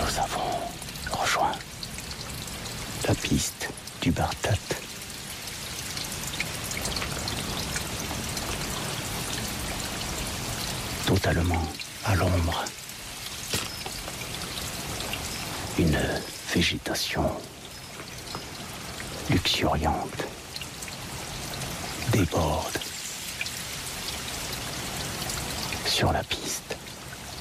Nous avons rejoint la piste du Bartat. Totalement à l'ombre. Une végétation luxuriante déborde sur la piste.